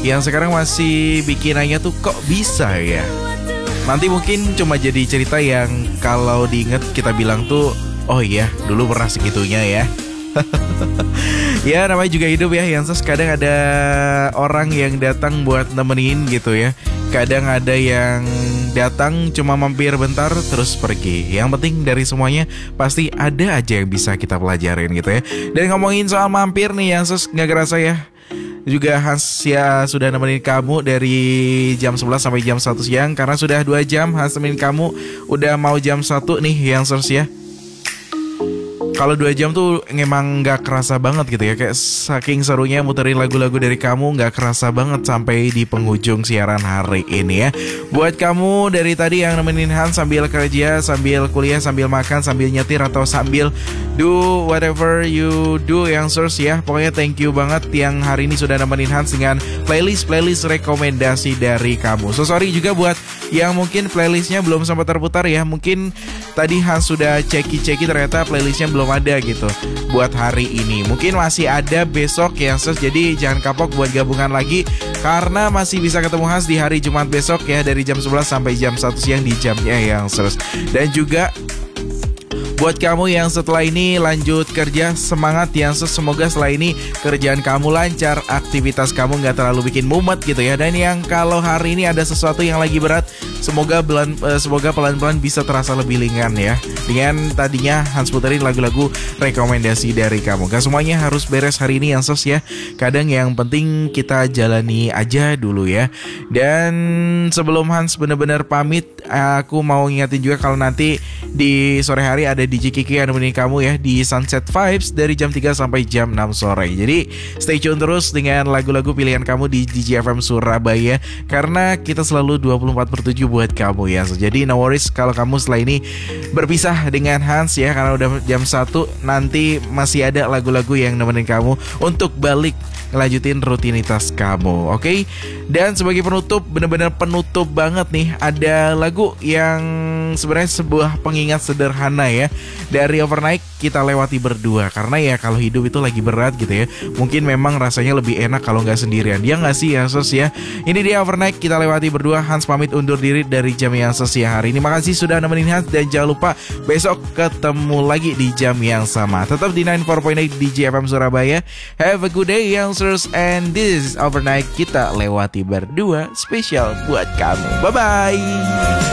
Yang sekarang masih bikinannya tuh kok bisa ya. Nanti mungkin cuma jadi cerita yang kalau diinget kita bilang tuh, oh iya dulu pernah segitunya ya. Ya namanya juga hidup ya, yang kadang ada orang yang datang buat nemenin gitu ya. Kadang ada yang datang cuma mampir bentar terus pergi. Yang penting dari semuanya pasti ada aja yang bisa kita pelajarin gitu ya. Dan ngomongin soal mampir nih yang gak kerasa ya, juga Hans ya sudah nemenin kamu dari jam 11 sampai jam 1 siang. Karena sudah 2 jam Hans nemenin kamu, udah mau jam 1 nih yang ya. Kalau 2 jam tuh emang gak kerasa banget gitu ya. Kayak saking serunya muterin lagu-lagu dari kamu, gak kerasa banget sampai di penghujung siaran hari ini ya. Buat kamu dari tadi yang nemenin Hans sambil kerja, sambil kuliah, sambil makan, sambil nyetir, atau sambil do whatever you do yang ya. Pokoknya thank you banget yang hari ini sudah nemenin Hans dengan playlist rekomendasi dari kamu. So sorry juga buat yang mungkin playlistnya belum sempat terputar ya. Mungkin tadi Hans sudah ceki ternyata playlistnya belum ada gitu buat hari ini. Mungkin masih ada besok yang jadi jangan kapok buat gabungan lagi, karena masih bisa ketemu Hans di hari Jumat besok ya, dari jam 11 sampai jam 1 siang di jamnya yang Dan juga buat kamu yang setelah ini lanjut kerja, semangat yang semoga setelah ini kerjaan kamu lancar, aktivitas kamu gak terlalu bikin mumet gitu ya. Dan yang kalau hari ini ada sesuatu yang lagi berat, semoga pelan-pelan bisa terasa lebih ringan ya. Dengan tadinya Hans puterin lagu-lagu rekomendasi dari kamu. Gak semuanya harus beres hari ini yang ya. Kadang yang penting kita jalani aja dulu ya. Dan sebelum Hans bener-bener pamit, aku mau ngingetin juga kalau nanti di sore hari ada DJ Kiki yang nemenin kamu ya di Sunset Vibes dari jam 3 sampai jam 6 sore. Jadi stay tune terus dengan lagu-lagu pilihan kamu di DJ FM Surabaya, karena kita selalu 24/7 buat kamu ya. Jadi no worries kalau kamu setelah ini berpisah dengan Hans ya, karena udah jam 1 nanti masih ada lagu-lagu yang nemenin kamu untuk balik ngelanjutin rutinitas kamu, oke? Dan sebagai penutup, bener-bener penutup banget nih, ada lagu yang sebenarnya sebuah pengingat sederhana ya, dari Overnight, Kita Lewati Berdua. Karena ya kalau hidup itu lagi berat gitu ya, mungkin memang rasanya lebih enak kalau nggak sendirian. Dia nggak sih ya ya. Ini dia Overnight, Kita Lewati Berdua. Hans pamit undur diri dari jam yang ya hari ini. Makasih sudah nemenin Hans, dan jangan lupa besok ketemu lagi di jam yang sama. Tetap di 94.8 DJ FM Surabaya. Have a good day youngsters, and this is Overnight, Kita Lewati Berdua, spesial buat kamu. Bye bye.